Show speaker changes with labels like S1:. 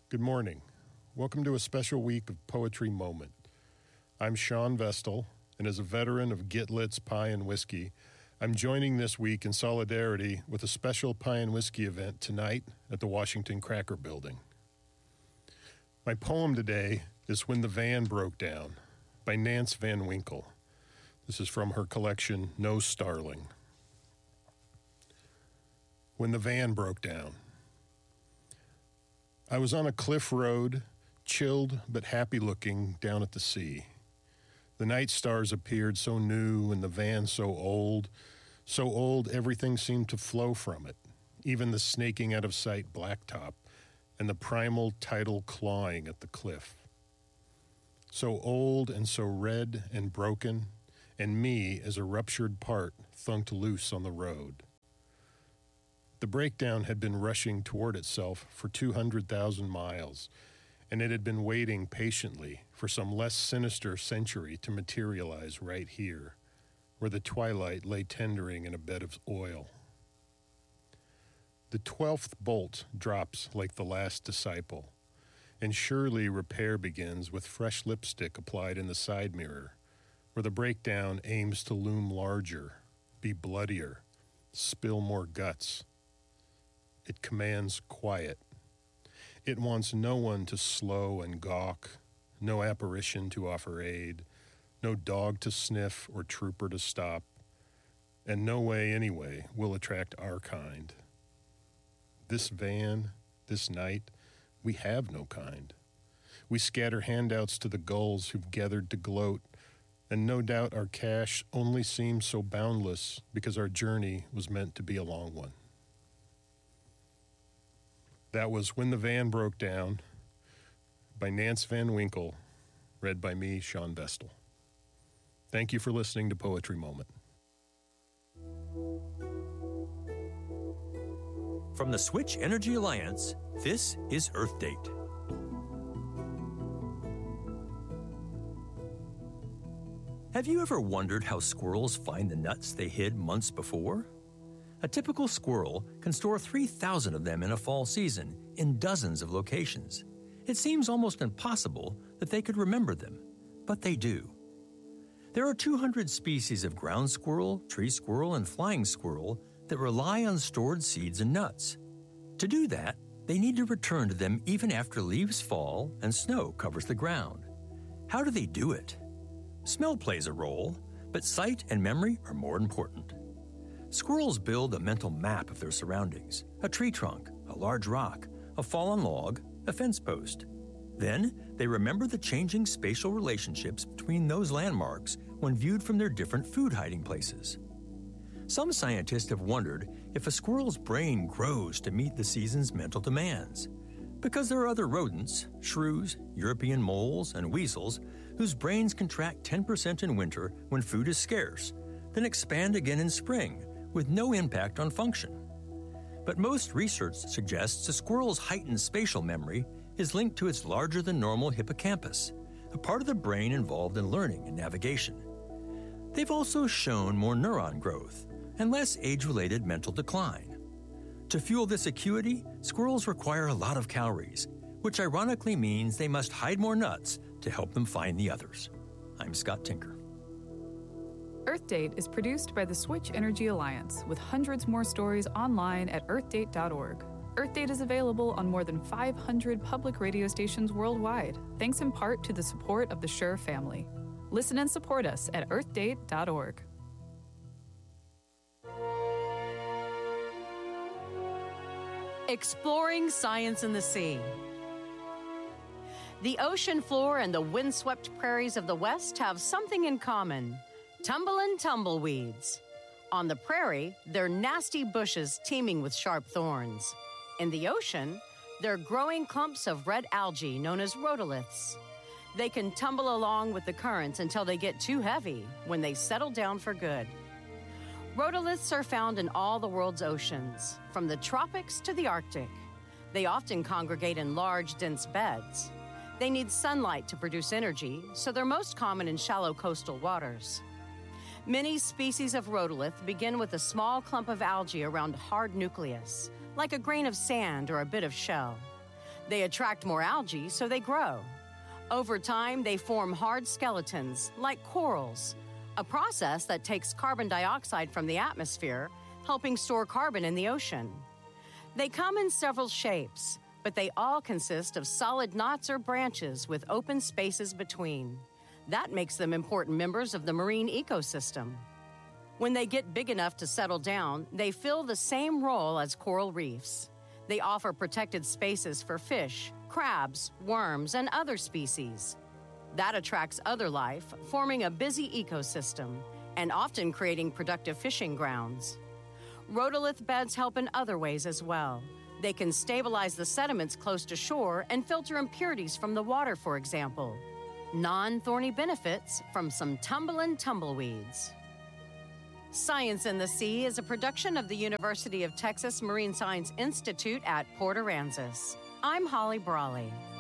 S1: Good morning. Welcome to a special week of Poetry Moment. I'm Sean Vestal, and as a veteran of Get Lit's Pie and Whiskey, I'm joining this week in solidarity with a special pie and whiskey event tonight at the Washington Cracker Building. My poem today is When the Van Broke Down by Nance Van Winkle. This is from her collection, No Starling. When the van broke down. I was on a cliff road, chilled but happy-looking down at the sea. The night stars appeared so new and the van so old everything seemed to flow from it, even the snaking out of sight blacktop and the primal tidal clawing at the cliff. So old and so red and broken, and me as a ruptured part thunked loose on the road. The breakdown had been rushing toward itself for 200,000 miles, and it had been waiting patiently for some less sinister century to materialize right here, where the twilight lay tendering in a bed of oil. The 12th bolt drops like the last disciple, and surely repair begins with fresh lipstick applied in the side mirror, where the breakdown aims to loom larger, be bloodier, spill more guts. It commands quiet. It wants no one to slow and gawk, no apparition to offer aid, no dog to sniff or trooper to stop, and no way anyway will attract our kind. This van, this night, we have no kind. We scatter handouts to the gulls who've gathered to gloat, and no doubt our cash only seems so boundless because our journey was meant to be a long one. That was When the Van Broke Down by Nance Van Winkle, read by me, Sean Vestal. Thank you for listening to Poetry Moment.
S2: From the Switch Energy Alliance, this is Earth Date. Have you ever wondered how squirrels find the nuts they hid months before? A typical squirrel can store 3,000 of them in a fall season in dozens of locations. It seems almost impossible that they could remember them, but they do. There are 200 species of ground squirrel, tree squirrel, and flying squirrel that rely on stored seeds and nuts. To do that, they need to return to them even after leaves fall and snow covers the ground. How do they do it? Smell plays a role, but sight and memory are more important. Squirrels build a mental map of their surroundings: a tree trunk, a large rock, a fallen log, a fence post. Then, they remember the changing spatial relationships between those landmarks when viewed from their different food hiding places. Some scientists have wondered if a squirrel's brain grows to meet the season's mental demands, because there are other rodents, shrews, European moles, and weasels, whose brains contract 10% in winter when food is scarce, then expand again in spring, with no impact on function. But most research suggests a squirrel's heightened spatial memory is linked to its larger-than-normal hippocampus, a part of the brain involved in learning and navigation. They've also shown more neuron growth and less age-related mental decline. To fuel this acuity, squirrels require a lot of calories, which ironically means they must hide more nuts to help them find the others. I'm Scott Tinker.
S3: Earth Date is produced by the Switch Energy Alliance, with hundreds more stories online at earthdate.org. Earth Date is available on more than 500 public radio stations worldwide, thanks in part to the support of the Shure family. Listen and support us at earthdate.org.
S4: Exploring science in the sea. The ocean floor and the windswept prairies of the West have something in common: tumblin' tumbleweeds. On the prairie, they're nasty bushes teeming with sharp thorns. In the ocean, they're growing clumps of red algae known as rhodoliths. They can tumble along with the currents until they get too heavy, when they settle down for good. Rhodoliths are found in all the world's oceans, from the tropics to the Arctic. They often congregate in large, dense beds. They need sunlight to produce energy, so they're most common in shallow coastal waters. Many species of rhodolith begin with a small clump of algae around a hard nucleus, like a grain of sand or a bit of shell. They attract more algae, so they grow. Over time, they form hard skeletons, like corals, a process that takes carbon dioxide from the atmosphere, helping store carbon in the ocean. They come in several shapes, but they all consist of solid knots or branches with open spaces between. That makes them important members of the marine ecosystem. When they get big enough to settle down, they fill the same role as coral reefs. They offer protected spaces for fish, crabs, worms, and other species. That attracts other life, forming a busy ecosystem and often creating productive fishing grounds. Rhodolith beds help in other ways as well. They can stabilize the sediments close to shore and filter impurities from the water, for example. Non-thorny benefits from some tumblin' tumbleweeds. Science in the Sea is a production of the University of Texas Marine Science Institute at Port Aransas. I'm Holly Brawley.